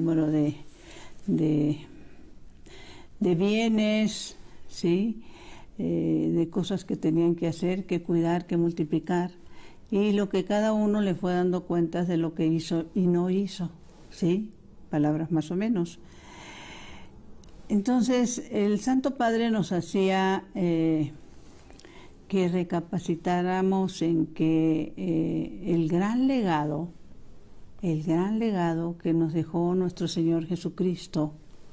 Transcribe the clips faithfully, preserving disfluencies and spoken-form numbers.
número de, de, de bienes, ¿sí? Eh, de cosas que tenían que hacer, que cuidar, que multiplicar, y lo que cada uno le fue dando cuentas de lo que hizo y no hizo, ¿sí? Palabras más o menos. Entonces, el Santo Padre nos hacía eh, que recapacitáramos en que eh, el gran legado, el gran legado que nos dejó nuestro Señor Jesucristo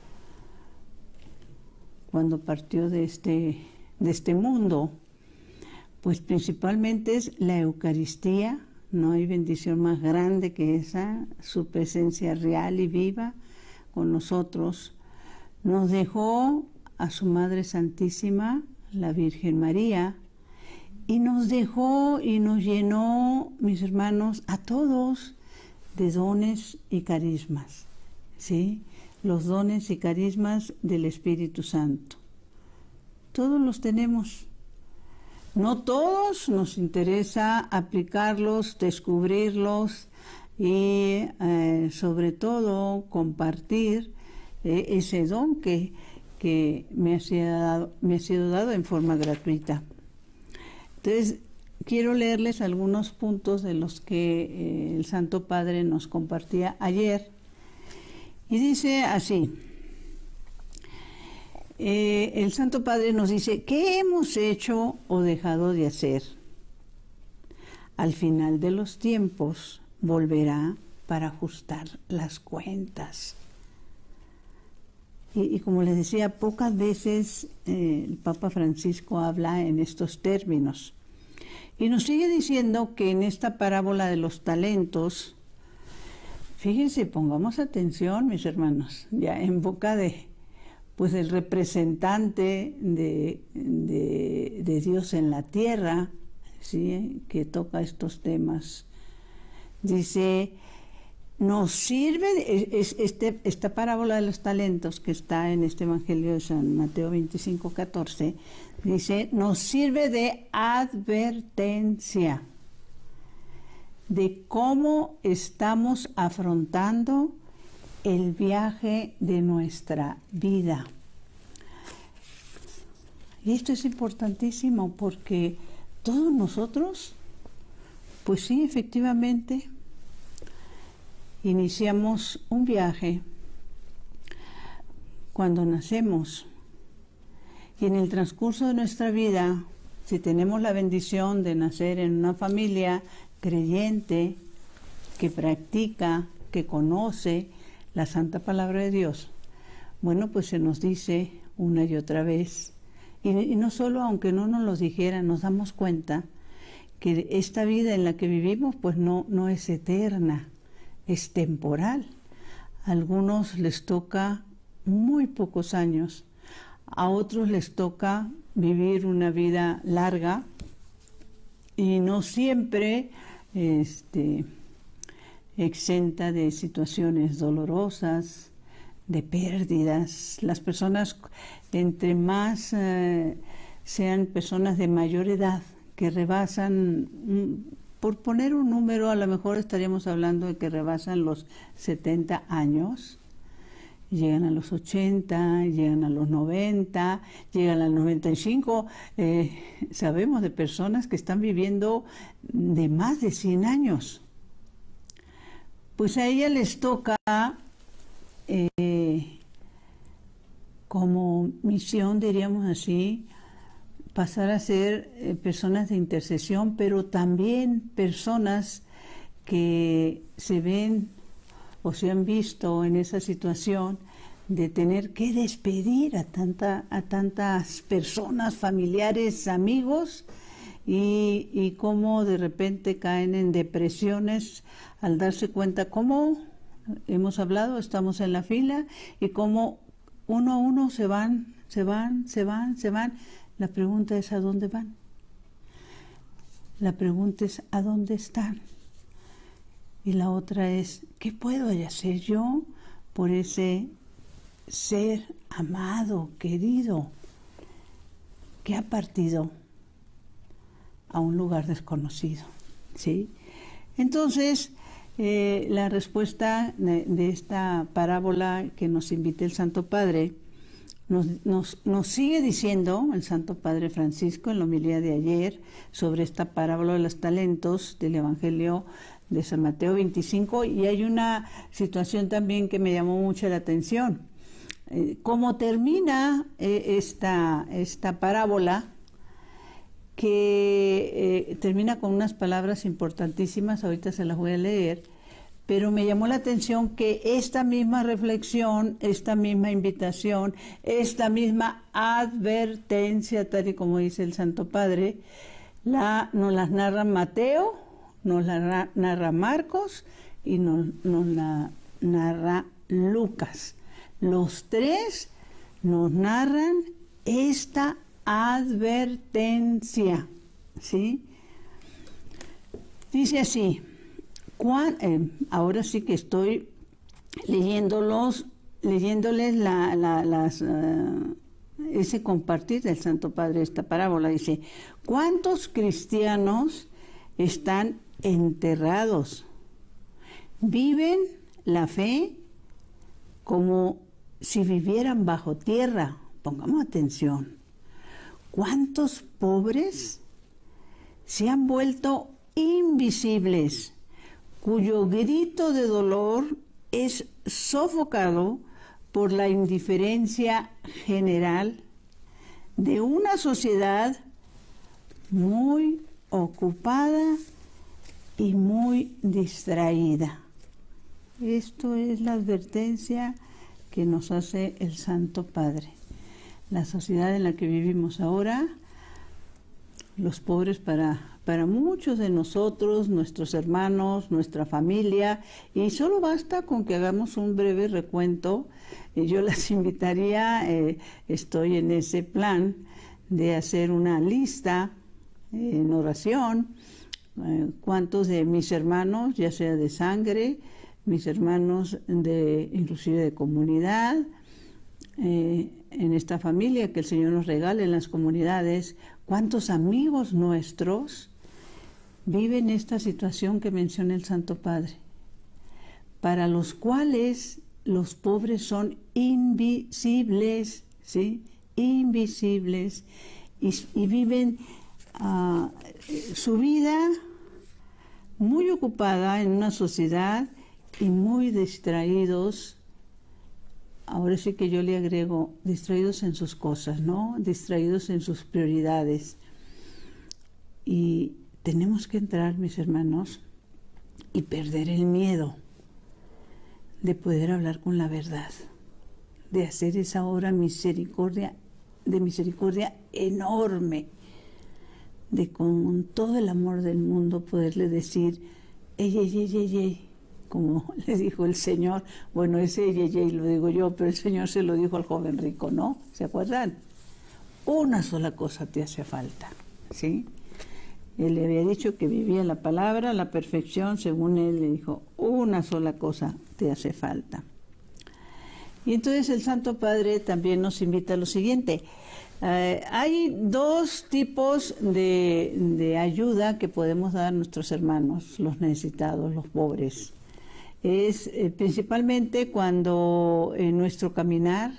cuando partió de este, de este mundo, pues principalmente es la Eucaristía. No hay bendición más grande que esa, su presencia real y viva con nosotros. Nos dejó a su Madre Santísima, la Virgen María, y nos dejó y nos llenó, mis hermanos, a todos de dones y carismas, ¿sí? Los dones y carismas del Espíritu Santo. Todos los tenemos. No todos nos interesa aplicarlos, descubrirlos y eh, sobre todo compartir eh, ese don que, que me, ha sido dado, me ha sido dado en forma gratuita. Entonces, quiero leerles algunos puntos de los que eh, el Santo Padre nos compartía ayer. Y dice así, eh, el Santo Padre nos dice, ¿qué hemos hecho o dejado de hacer? Al final de los tiempos volverá para ajustar las cuentas. Y, y como les decía, pocas veces eh, el Papa Francisco habla en estos términos. Y nos sigue diciendo que en esta parábola de los talentos, fíjense, pongamos atención, mis hermanos, ya en boca de, pues, del representante de, de, de Dios en la tierra, ¿sí? Que toca estos temas. Dice, nos sirve, es, este, esta parábola de los talentos que está en este Evangelio de San Mateo veinticinco, catorce, dice, nos sirve de advertencia de cómo estamos afrontando el viaje de nuestra vida. Y esto es importantísimo porque todos nosotros, pues sí, efectivamente, iniciamos un viaje cuando nacemos. Y en el transcurso de nuestra vida, si tenemos la bendición de nacer en una familia creyente, que practica, que conoce la Santa Palabra de Dios, bueno, pues se nos dice una y otra vez, y, y no solo aunque no nos lo dijera, nos damos cuenta que esta vida en la que vivimos pues no, no es eterna, es temporal. A algunos les toca muy pocos años, a otros les toca vivir una vida larga y no siempre este, exenta de situaciones dolorosas, de pérdidas. Las personas, entre más eh, sean personas de mayor edad, que rebasan, por poner un número, a lo mejor estaríamos hablando de que rebasan los setenta años, llegan a los ochenta, llegan a los noventa, llegan a los noventa y cinco. Eh, sabemos de personas que están viviendo de más de cien años. Pues a ellas les toca eh, como misión, diríamos así, pasar a ser eh, personas de intercesión, pero también personas que se ven o se han visto en esa situación de tener que despedir a, tanta, a tantas personas, familiares, amigos, y, y cómo de repente caen en depresiones al darse cuenta cómo, hemos hablado, estamos en la fila, y cómo uno a uno se van, se van, se van, se van. La pregunta es ¿a dónde van? La pregunta es ¿a dónde están? Y la otra es, ¿qué puedo hacer yo por ese ser amado, querido, que ha partido a un lugar desconocido? ¿Sí? Entonces, Eh, la respuesta de, de esta parábola que nos invita el Santo Padre nos, nos, nos sigue diciendo el Santo Padre Francisco en la homilía de ayer sobre esta parábola de los talentos del Evangelio de San Mateo veinticinco, y hay una situación también que me llamó mucho la atención. Eh, ¿Cómo termina eh, esta, esta parábola? Que eh, termina con unas palabras importantísimas, ahorita se las voy a leer, pero me llamó la atención que esta misma reflexión, esta misma invitación, esta misma advertencia, tal y como dice el Santo Padre, la, nos las narra Mateo, nos la narra Marcos y nos, nos la narra Lucas. Los tres nos narran esta advertencia, ¿sí? Dice así, cuán, eh, ahora sí que estoy leyéndolos, leyéndoles la, la, las, uh, ese compartir del Santo Padre, esta parábola. Dice, ¿cuántos cristianos están enterrados? Viven la fe como si vivieran bajo tierra. Pongamos atención. ¿Cuántos pobres se han vuelto invisibles, cuyo grito de dolor es sofocado por la indiferencia general de una sociedad muy ocupada y muy distraída? Esto es la advertencia que nos hace el Santo Padre. La sociedad en la que vivimos ahora, los pobres para, para muchos de nosotros, nuestros hermanos, nuestra familia, y solo basta con que hagamos un breve recuento. Eh, yo las invitaría, eh, estoy en ese plan de hacer una lista eh, en oración, eh, cuántos de mis hermanos, ya sea de sangre, mis hermanos de inclusive de comunidad, eh, en esta familia que el Señor nos regala en las comunidades, cuántos amigos nuestros viven esta situación que menciona el Santo Padre, para los cuales los pobres son invisibles, ¿sí? Invisibles, y, y viven uh, su vida muy ocupada en una sociedad y muy distraídos. Ahora sí que yo le agrego, distraídos en sus cosas, ¿no? Distraídos en sus prioridades. Y tenemos que entrar, mis hermanos, y perder el miedo de poder hablar con la verdad, de hacer esa obra misericordia, de misericordia enorme, de con todo el amor del mundo poderle decir, ey, ey, ey, ey, ey, como le dijo el Señor. Bueno, ese ey, ey, ey lo digo yo, pero el Señor se lo dijo al joven rico, ¿no? ¿Se acuerdan? Una sola cosa te hace falta, ¿sí? Él le había dicho que vivía la palabra, la perfección, según él le dijo, una sola cosa te hace falta. Y entonces el Santo Padre también nos invita a lo siguiente. Eh, hay dos tipos de, de ayuda que podemos dar a nuestros hermanos, los necesitados, los pobres. Es eh, principalmente cuando en nuestro caminar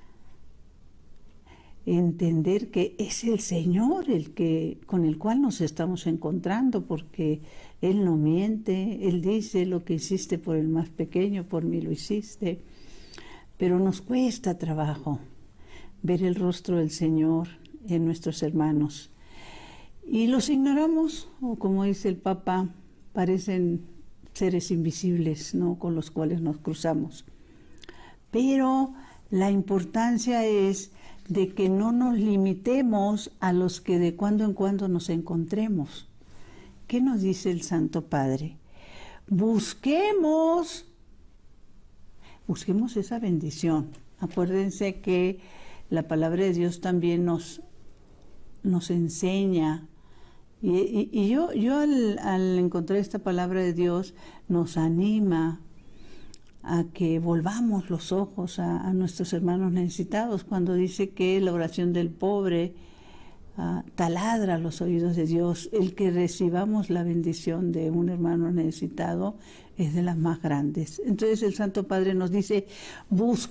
entender que es el Señor el que con el cual nos estamos encontrando, porque Él no miente, Él dice lo que hiciste por el más pequeño, por mí lo hiciste, pero nos cuesta trabajo ver el rostro del Señor en nuestros hermanos y los ignoramos, o como dice el Papa, parecen seres invisibles, ¿no?, con los cuales nos cruzamos. Pero la importancia es de que no nos limitemos a los que de cuando en cuando nos encontremos. ¿Qué nos dice el Santo Padre? Busquemos, busquemos esa bendición. Acuérdense que la palabra de Dios también nos, nos enseña. Y, y, y yo, yo al, al encontrar esta palabra de Dios nos anima a que volvamos los ojos a, a nuestros hermanos necesitados, cuando dice que la oración del pobre uh, taladra los oídos de Dios. El que recibamos la bendición de un hermano necesitado es de las más grandes. Entonces el Santo Padre nos dice, busca